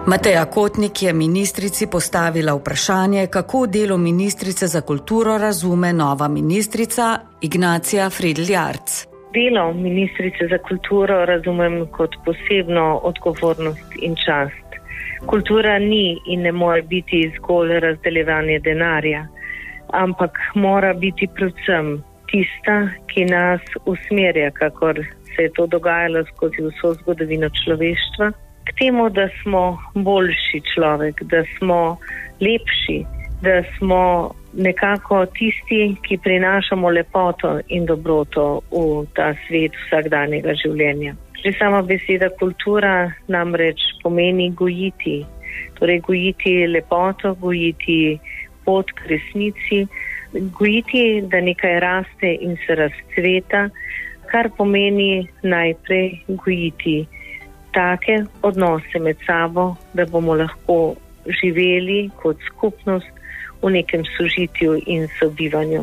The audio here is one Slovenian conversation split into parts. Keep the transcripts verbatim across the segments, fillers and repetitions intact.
Mateja Kotnik je ministrici postavila vprašanje, kako delo ministrice za kulturo razume nova ministrica Ignacija Fridl Jarc. Delo ministrice za kulturo razumem kot posebno odgovornost in čast. Kultura ni in ne more biti zgolj razdeljevanje denarja, ampak mora biti predvsem tista, ki nas usmerja, kakor se je to dogajalo skozi vso zgodovino človeštva, k temu, da smo boljši človek, da smo lepši, da smo nekako tisti, ki prinašamo lepoto in dobroto v ta svet vsakdanjega življenja. Že sama beseda kultura namreč pomeni gojiti, torej gojiti lepoto, gojiti pot k resnici, gojiti, da nekaj raste in se razcveta, kar pomeni najprej gojiti take odnose med sabo, da bomo lahko živeli kot skupnost v nekem sožitju in sobivanju.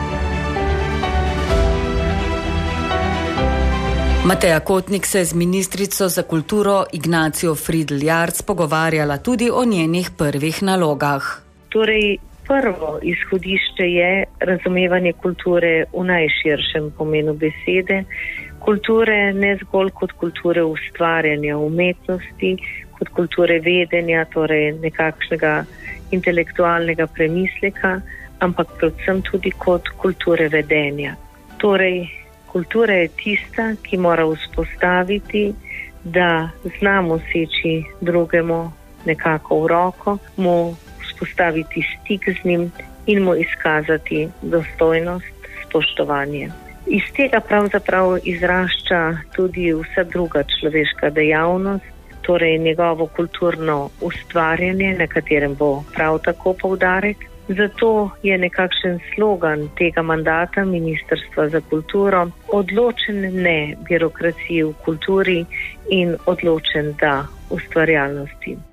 Mateja Kotnik se je z ministrico za kulturo Ignacijo Fridl Jarc pogovarjala tudi o njenih prvih nalogah. Torej, prvo izhodišče je razumevanje kulture v najširšem pomenu besede, kulture ne zgolj kot kulture ustvarjanja umetnosti, kot kulture vedenja, torej nekakšnega intelektualnega premisleka, ampak predvsem tudi kot kulture vedenja. Torej, kultura je tista, ki mora vzpostaviti, da znamo seči drugemu nekako v roko, mu vzpostaviti stik z njim in mu izkazati dostojnost, spoštovanje. Iz tega pravzaprav izrašča tudi vsa druga človeška dejavnost, torej njegovo kulturno ustvarjanje, na katerem bo prav tako poudarek. Zato je nekakšen slogan tega mandata Ministrstva za kulturo odločen ne birokraciji v kulturi in odločen da ustvarjalnosti.